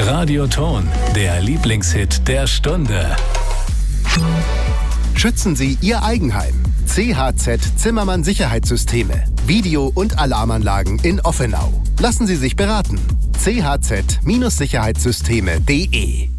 Radioton, der Lieblingshit der Stunde. Schützen Sie Ihr Eigenheim. CHZ Zimmermann Sicherheitssysteme. Video- und Alarmanlagen in Offenau. Lassen Sie sich beraten. chz-sicherheitssysteme.de